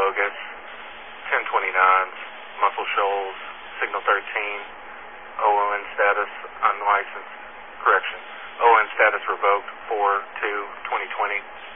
bogus, 1029s, Muscle Shoals, Signal 13, OON status unlicensed, correction, OON status revoked 4/2/2020.